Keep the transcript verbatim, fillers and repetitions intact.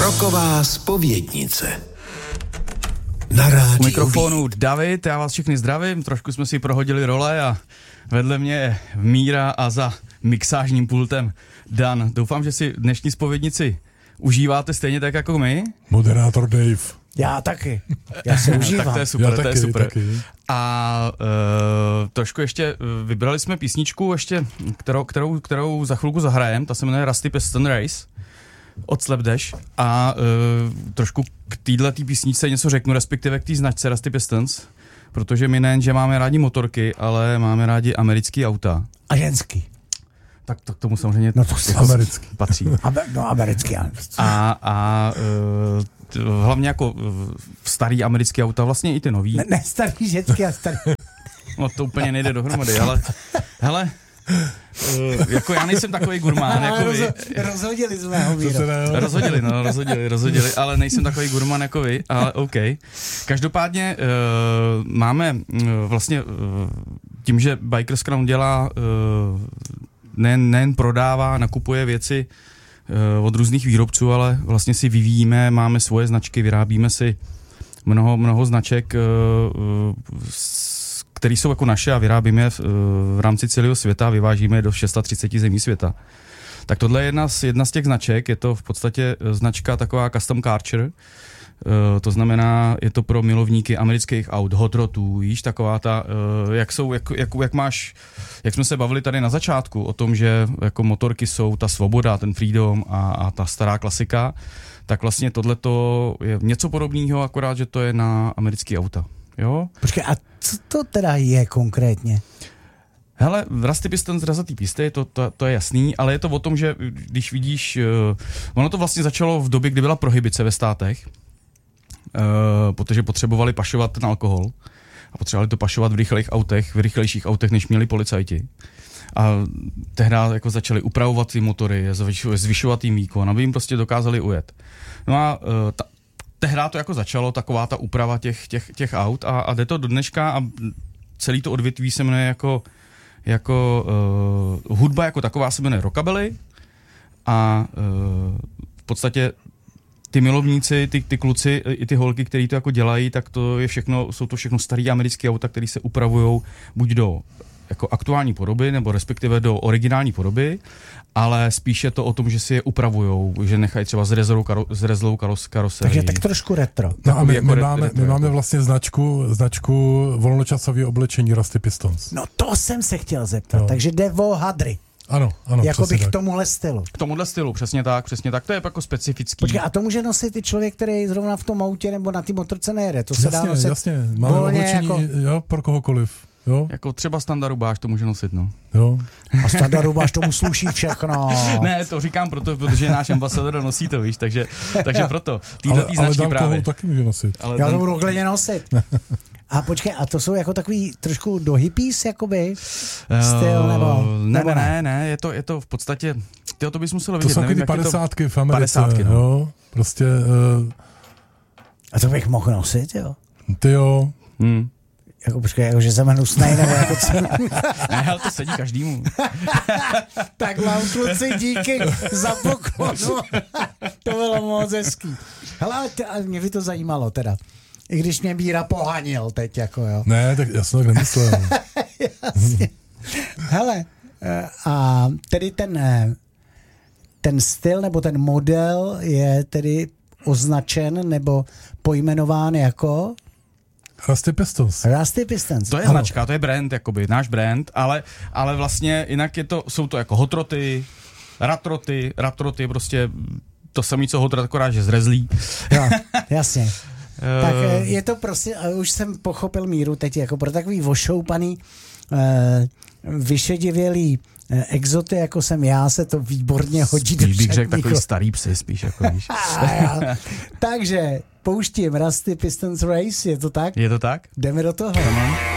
Roková zpovědnice. Na rádiu. U mikrofonu David, já vás všechny zdravím, trošku jsme si prohodili role a vedle mě je Míra a za mixážním pultem Dan. Doufám, že si dnešní zpovědnici užíváte stejně tak jako my. Moderátor Dave. Já taky. Já se užívám. Tak to je super, Já to taky, je super. Taky. A uh, trošku ještě vybrali jsme písničku, ještě, kterou, kterou, kterou za chvilku zahrajem, ta se jmenuje Rusty Piston Race od Slapdash a uh, trošku k této písničce něco řeknu, respektive k té značce Rusty Pistons, protože my nejen, že máme rádi motorky, ale máme rádi americký auta. A ženský. Tak to k tomu samozřejmě no to jako americký. patří. Amer, no americký. A, a uh, hlavně jako uh, starý americký auta, vlastně i ty nový. Ne, ne starý ženský a starý. No to úplně nejde dohromady, ale hele, uh, jako já nejsem takový gurmán, jako roz, vy. Rozhodili jsme ho, Míro. Rozhodili, no, rozhodili, rozhodili, ale nejsem takový gurmán jako vy, ale OK. Každopádně uh, máme uh, vlastně uh, tím, že Bikers Crown dělá, uh, nejen, nejen prodává, nakupuje věci uh, od různých výrobců, ale vlastně si vyvíjíme, máme svoje značky, vyrábíme si mnoho, mnoho značek, uh, uh, které jsou jako naše a vyrábíme v, v rámci celého světa, vyvážíme do třicet šest zemí světa. Tak tohle je jedna z, jedna z těch značek, je to v podstatě značka taková custom carcher, to znamená, je to pro milovníky amerických aut, hot rodů, víš, taková ta, jak jsou, jak, jak, jak máš, jak jsme se bavili tady na začátku o tom, že jako motorky jsou ta svoboda, ten freedom a, a ta stará klasika, tak vlastně tohleto je něco podobného, akorát, že to je na americký auta. Jo? Počkej, a co to teda je konkrétně? Hele, Rusty Piston zrazatý písty, to, to, to je jasný, ale je to o tom, že když vidíš, uh, ono to vlastně začalo v době, kdy byla prohibice ve státech, uh, protože potřebovali pašovat ten alkohol a potřebovali to pašovat v rychlejch autech, v rychlejších autech, než měli policajti. A tehdy jako začali upravovat ty motory, zvyšovat jim výkon, aby jim prostě dokázali ujet. No a uh, ta, tehdy to jako začalo, taková ta úprava těch, těch, těch aut a, a jde to do dneška a celý to odvětví se jmenuje jako, jako uh, hudba jako taková se jmenuje rockabilly a uh, v podstatě ty milovníci, ty, ty kluci i ty holky, který to jako dělají, tak to je všechno, jsou to všechno starý americké auta, které se upravujou buď do jako aktuální podoby, nebo respektive do originální podoby, ale spíše to o tom, že si je upravujou, že nechají třeba zrezlou, karo, zrezlou karos, karoserii. Takže tak trošku retro. No a my, jako my, retro, máme, retro, my máme vlastně značku, značku volnočasového oblečení Rusty Pistons. No to jsem se chtěl zeptat, no. Takže jde o hadry. Ano, ano. Jako bych tak. k tomuhle stylu. K tomuhle stylu, přesně tak, přesně tak, to je jako specifický. Počkej, a to může nosit i člověk, který zrovna v tom autě nebo na té motorce nejede, to se jasně, dá nosit. Jasně, máme oblečení jako... jo, pro kohokoliv. Jo? Jako třeba standardubáš to může nosit, no. Jo. A standardubáš tomu sluší všechno. Ne, to říkám proto, protože náš ambasador nosí to, víš, takže, takže proto. Týhle tý ale, značky ale právě. taky může nosit. Ale Já ten... to budu klidně nosit. A počkej, a to jsou jako takový trošku do hippies, jakoby, styl, nebo... Ne, nebo ne, ne, ne, je to, je to v podstatě, tyjo, to bys musel To vidět. jsou nevím, ty padesátky to... v Americe, padesátky, no. jo, prostě... Uh... A to bych mohl nosit, jo? Ty jo. Hmm. Jako počkej, jako že jsem hnusnej, nebo jako co? Ne, ale to sedí každému. Tak vám kluci díky za poklonu. To bylo moc hezký. Hele, ale t- a mě by to zajímalo teda. I když mě Míra pohanil teď, jako jo. Ne, tak já jsem tak nemyslel. Jasně. Hele, a tedy ten, ten styl nebo ten model je tedy označen nebo pojmenován jako... Rusty Pistons. Rusty Pistons. To je ano. značka, to je brand, jakoby, náš brand, ale, ale vlastně jinak je to, jsou to jako hotroty, ratroty, ratroty je prostě to samé, co hotrot, akorát, že zrezlý. Jo, jasně. Tak je to prostě, už jsem pochopil Míru teď, jako pro takový ošoupaný, vyšedivělý exoty, jako jsem já, se to výborně hodí do Spíš bych řekl šatníku. takový starý psy, spíš jako víš. Takže pouštím Rusty Pistons Race, je to tak? Je to tak? Jdeme do toho. Ano.